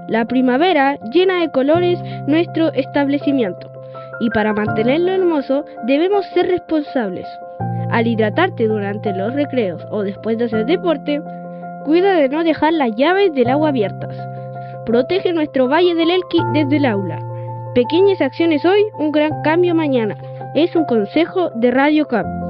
La primavera llena de colores nuestro establecimiento y para mantenerlo hermoso debemos ser responsables. Al hidratarte durante los recreos o después de hacer deporte, cuida de no dejar las llaves del agua abiertas. Protege nuestro Valle del Elqui desde el aula. Pequeñas acciones hoy, un gran cambio mañana. Es un consejo de Radio CAP.